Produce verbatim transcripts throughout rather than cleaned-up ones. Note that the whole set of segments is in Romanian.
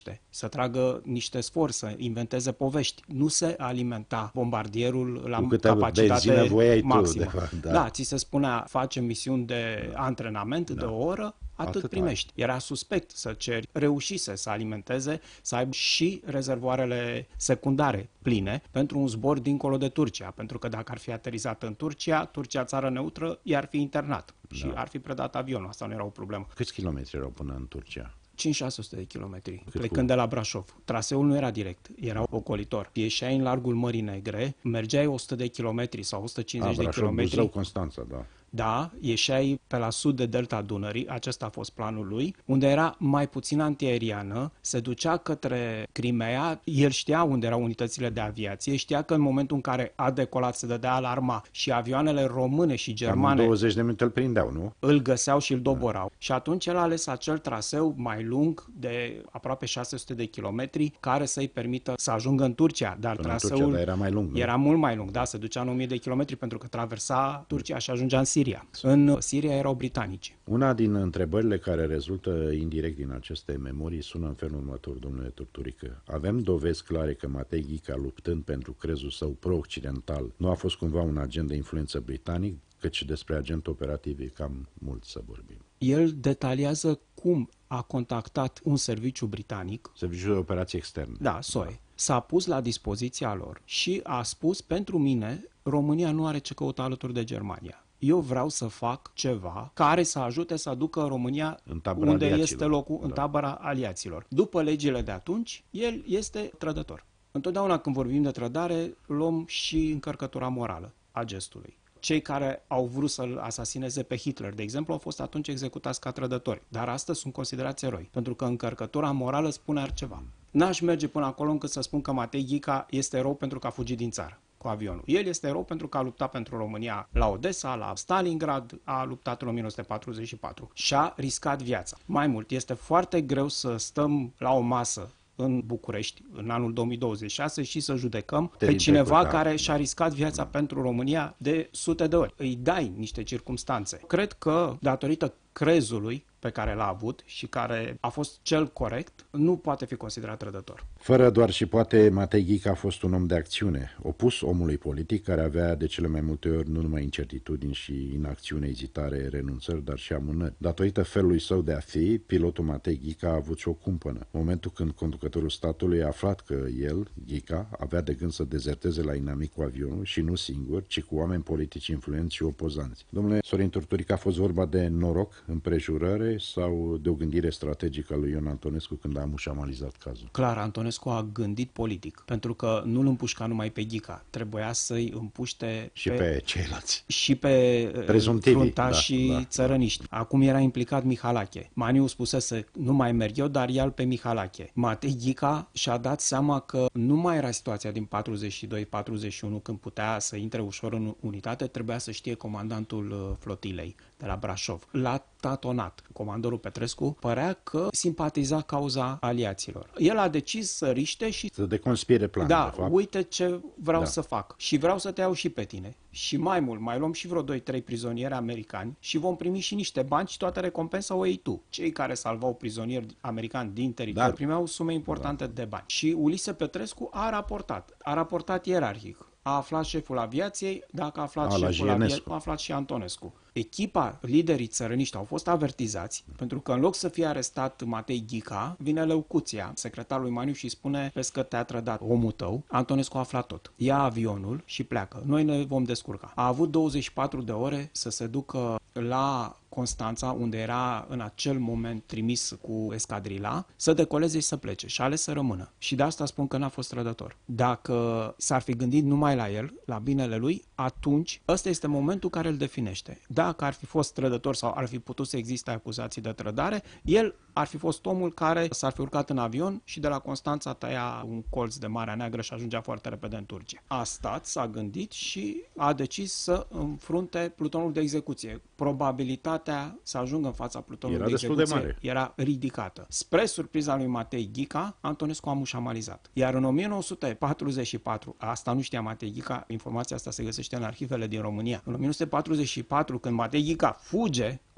să tragă niște sfor, să inventeze povești. Nu se alimenta bombardierul la capacitate maximă. Tu, de fapt, da. da, ți se spunea, facem misiuni de da. antrenament da. de o oră, atât, atât primești. Ai. Era suspect să ceri, reușise să alimenteze, să aibă și rezervoarele secundare pline pentru un zbor dincolo de Turcia, pentru că dacă ar fi aterizat în Turcia, Turcia țară neutră, i-ar fi internat da. și ar fi predat avionul. Asta nu era o problemă. Câți kilometri erau până în Turcia? cinci șase sute de kilometri, plecând de la Brașov. Traseul nu era direct, era ocolitor. Ieșeai în largul Mării Negre, mergeai o sută de kilometri sau o sută cincizeci A, de kilometri. Buzău, Constanța, da. Da, ieșeai pe la sud de delta Dunării, acesta a fost planul lui, unde era mai puțin antiaeriană, se ducea către Crimea, el știa unde erau unitățile de aviație, știa că în momentul în care a decolat se dădea alarma și avioanele române și germane... Cam douăzeci de minute îl prindeau, nu? Îl găseau și îl doborau. Da. Și atunci el a ales acel traseu mai lung de aproape șase sute de kilometri, care să-i permită să ajungă în Turcia, dar Până traseul Turcia, dar era mai lung, nu? Era mult mai lung, da, se ducea în o mie de kilometri pentru că traversa Turcia și ajungea în Siria. În Siria erau britanici. Una din întrebările care rezultă indirect din aceste memorii sună în felul următor, domnule Turturică. Avem dovezi clare că Matei Ghica, luptând pentru crezul său pro-occidental, nu a fost cumva un agent de influență britanic, căci despre agent operativ e cam mult să vorbim. El detaliază cum a contactat un serviciu britanic. Serviciul de operații externe. Da, S O E. Da. S-a pus la dispoziția lor și a spus, pentru mine, România nu are ce căuta alături de Germania. Eu vreau să fac ceva care să ajute să aducă România unde este locul, da. în tabăra aliaților. După legile de atunci, el este trădător. Întotdeauna când vorbim de trădare, luăm și încărcătura morală a gestului. Cei care au vrut să-l asasineze pe Hitler, de exemplu, au fost atunci executați ca trădători, dar astăzi sunt considerați eroi, pentru că încărcătura morală spune altceva. N-aș merge până acolo încât să spun că Matei Ghica este erou pentru că a fugit din țară cu avionul. El este erou pentru că a luptat pentru România la Odessa, la Stalingrad, a luptat în o mie nouă sute patruzeci și patru și a riscat viața. Mai mult, este foarte greu să stăm la o masă în București în anul două mii douăzeci și șase și să judecăm pe cineva care și-a riscat viața pentru România de sute de ori. Îi dai niște circumstanțe. Cred că, datorită crezului pe care l-a avut și care a fost cel corect, nu poate fi considerat trădător. Fără doar și poate, Matei Ghica a fost un om de acțiune, opus omului politic care avea de cele mai multe ori nu numai incertitudini și inacțiune, ezitare, renunțări, dar și amânări. Datorită felului său de a fi, pilotul Matei Ghica a avut și o cumpănă. Momentul când conducătorul statului a aflat că el, Ghica, avea de gând să dezerteze la inamic cu avionul și nu singur, ci cu oameni politici influenți și opozanți. Domnule Sorin Turturică, a fost vorba de noroc, împrejurare sau de o gândire strategică a lui Ion Antonescu când a mușamalizat cazul? Clar, Antonescu a gândit politic, pentru că nu îl împușca numai pe Ghica, trebuia să-i împuște și pe, pe ceilalți. Și pe fruntașii da, da, țărăniști. Acum era implicat Mihalache. Maniu spusese, nu mai merg eu, dar ia-l pe Mihalache. Matei Ghica și-a dat seama că nu mai era situația din patruzeci și doi patruzeci și unu când putea să intre ușor în unitate, trebuia să știe comandantul flotilei de la Brașov. L-a tatonat. Comandorul Petrescu părea că simpatiza cauza aliaților. El a decis să riște și să deconspire planul, da, de fapt. Uite ce vreau da. să fac. Și vreau să te iau și pe tine. Și mai mult, mai luăm și vreo doi trei prizonieri americani și vom primi și niște bani și toată recompensa o iei tu. Cei care salvau prizonieri americani din teritoriu da. primeau sume importante da. de bani. Și Ulise Petrescu a raportat. A raportat ierarhic. A aflat șeful aviației, dacă a aflat a, șeful aviației, a aflat și Antonescu. Echipa, liderii țărăniști au fost avertizați, pentru că în loc să fie arestat Matei Ghica, vine Leucuția, secretarul lui Maniu, și spune: vezi că te-a trădat omul tău. Antonescu a aflat tot. Ia avionul și pleacă. Noi ne vom descurca. A avut douăzeci și patru de ore să se ducă la Constanța, unde era în acel moment trimis cu escadrila, să decoleze și să plece. Și a ales să rămână. Și de asta spun că n-a fost trădător. Dacă s-ar fi gândit numai la el, la binele lui, atunci ăsta este momentul care îl definește. Dacă ar fi fost trădător sau ar fi putut să existe acuzații de trădare, el ar fi fost omul care s-ar fi urcat în avion și de la Constanța tăia un colț de Marea Neagră și ajungea foarte repede în Turcia. A stat, s-a gândit și a decis să înfrunte plutonul de execuție. Probabilitatea să ajungă în fața plutonului de execuție de mare. era ridicată. Spre surpriza lui Matei Ghica, Antonescu a mușamalizat. Iar în o mie nouă sute patruzeci și patru, asta nu știa Matei Ghica, informația asta se găsește în arhivele din România. În o mie nouă sute patruzeci și patru, când Matei Ghica fuge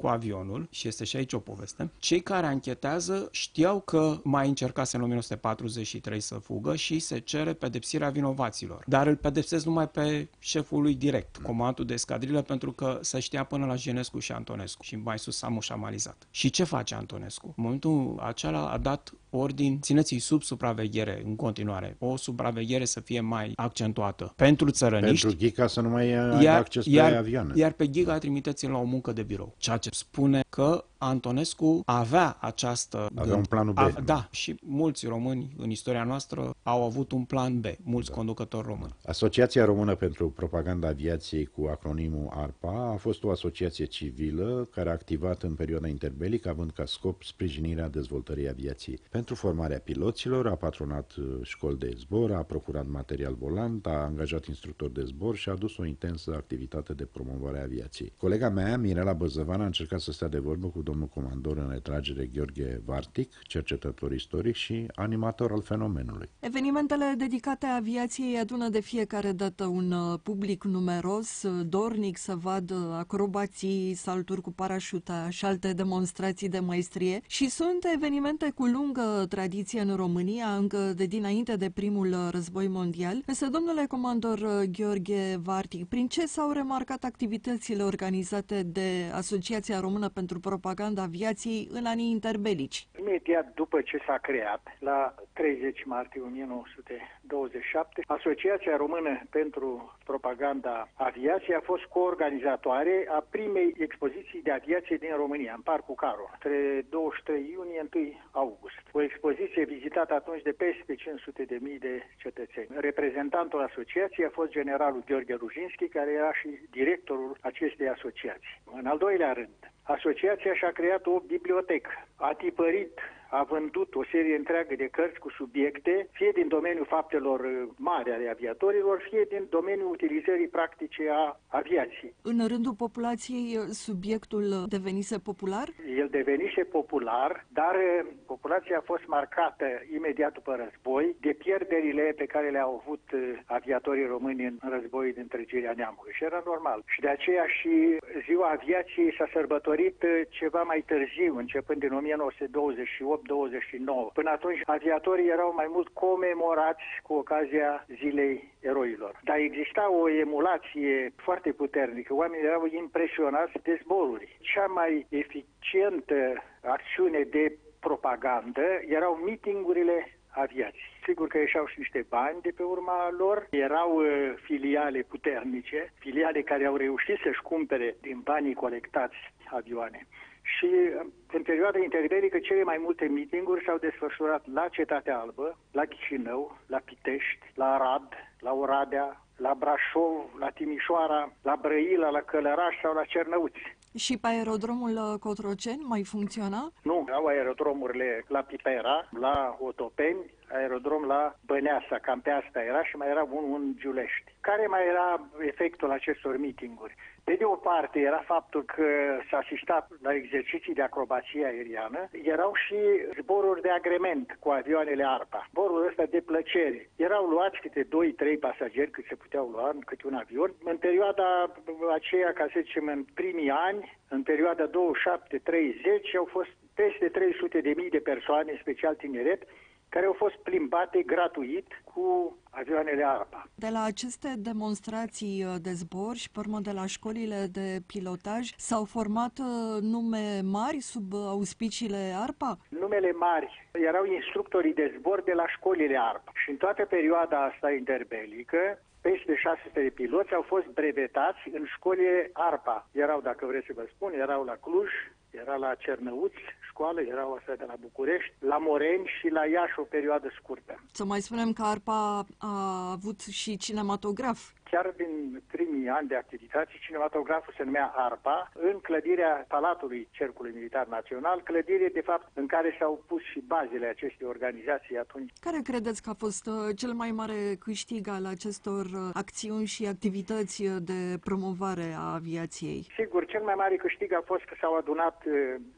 cu avionul, și este și aici o poveste, cei care anchetează știau că mai încercase în o mie nouă sute patruzeci și trei să fugă și se cere pedepsirea vinovaților. Dar îl pedepsesc numai pe șeful lui direct, comandantul de escadrilă, pentru că se știa până la Genescu și Antonescu și mai sus s-a mușamalizat. Și ce face Antonescu? În momentul acela a dat ordin, țineți-i sub supraveghere în continuare, o supraveghere să fie mai accentuată pentru țărăniști. Pentru Ghica să nu mai aibă iar, acces pe iar, avioane. Iar pe Ghica trimiteți-l la o muncă de birou. Ceea ce spune că Antonescu avea această... Avea gând, un planul B. A, da, și mulți români în istoria noastră au avut un plan B, mulți da. conducători români. Asociația Română pentru Propaganda Aviației, cu acronimul ARPA, a fost o asociație civilă care a activat în perioada interbelică, având ca scop sprijinirea dezvoltării aviației. Pentru formarea piloților a patronat școli de zbor, a procurat material volant, a angajat instructori de zbor și a adus o intensă activitate de promovare a aviației. Colega mea, Mirela Băzăvan, a încercat să stea de vorbă cu domnul comandor în retragere Gheorghe Vartic, cercetător istoric și animator al fenomenului. Evenimentele dedicate aviației adună de fiecare dată un public numeros, dornic să vadă acrobații, salturi cu parașuta și alte demonstrații de maestrie, și sunt evenimente cu lungă tradiție în România, încă de dinainte de primul război mondial. Însă, domnule comandor Gheorghe Vartic, prin ce s-au remarcat activitățile organizate de Asociația Română pentru Propaganda Aviației în anii interbelici? Imediat după ce s-a creat, la treizeci martie o mie nouă sute douăzeci și șapte, Asociația Română pentru Propaganda Aviației a fost coorganizatoare a primei expoziții de aviație din România, în Parcul Carol, între douăzeci și trei iunie - unu august. O expoziție vizitată atunci de peste cinci sute de mii de cetățeni. Reprezentantul asociației a fost generalul Gheorghe Rujinski, care era și directorul acestei asociații. În al doilea rând, asociația și-a creat o bibliotecă, a tipărit, a vândut o serie întreagă de cărți cu subiecte, fie din domeniul faptelor mari ale aviatorilor, fie din domeniul utilizării practice a aviației. În rândul populației subiectul devenise popular? El devenise popular, dar populația a fost marcată imediat după război de pierderile pe care le-au avut aviatorii români în războiul de întregirea neamului. Și era normal. Și de aceea și ziua aviației s-a sărbătorit ceva mai târziu, începând din o mie nouă sute douăzeci și opt - douăzeci și nouă. Până atunci, aviatorii erau mai mult comemorați cu ocazia Zilei Eroilor. Dar exista o emulație foarte puternică. Oamenii erau impresionați de zboruri. Cea mai eficientă acțiune de propagandă erau meetingurile aviației. Sigur că ieșeau și niște bani de pe urma lor, erau uh, filiale puternice, filiale care au reușit să-și cumpere din banii colectați avioane. Și în perioada interbelică cele mai multe meeting-uri s-au desfășurat la Cetatea Albă, la Chișinău, la Pitești, la Arad, la Oradea, la Brașov, la Timișoara, la Brăila, la Călăraș sau la Cernăuți. Și pe aerodromul Cotroceni mai funcționa? Nu, au aerodromurile la Pipera, la Otopeni, aerodrom la Băneasa, cam pe asta era, și mai era unul în Giulești. Care mai era efectul acestor meeting-uri? Pe de o parte era faptul că s-a asistat la exerciții de acrobație aeriană, erau și zboruri de agrement cu avioanele ARPA, zborul ăsta de plăcere. Erau luați câte doi trei pasageri, cât se puteau lua în câte un avion. În perioada aceea, ca să zicem, în primii ani, în perioada douăzeci și șapte - treizeci, au fost peste trei sute de mii de persoane, special tineret, care au fost plimbate gratuit cu avioanele ARPA. De la aceste demonstrații de zbor și, pe urmă, de la școlile de pilotaj, s-au format nume mari sub auspiciile ARPA? Numele mari erau instructorii de zbor de la școlile ARPA. Și în toată perioada asta interbelică, peste șase sute de piloți au fost brevetați în școlile ARPA. Erau, dacă vreți să vă spun, erau la Cluj, era la Cernăuți școală, erau astea de la București, la Moreni și la Iași o perioadă scurtă. Să mai spunem că ARPA a avut și cinematograf. Chiar din primii ani de activitate, cinematograful se numea ARPA, în clădirea Palatului Cercului Militar Național, clădire, de fapt, în care s-au pus și bazele acestei organizații atunci. Care credeți că a fost uh, cel mai mare câștig al acestor uh, acțiuni și activități de promovare a aviației? Sigur, cel mai mare câștig a fost că s-au adunat uh,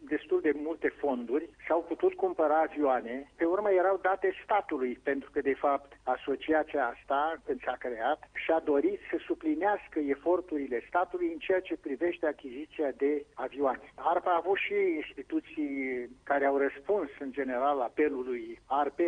destul de multe fonduri, s-au putut cumpăra avioane, pe urmă erau date statului, pentru că, de fapt, asociația asta, când s-a creat, și-a dorit să suplinească eforturile statului în ceea ce privește achiziția de avioane. ARPA a avut și instituții care au răspuns, în general, apelului A R P,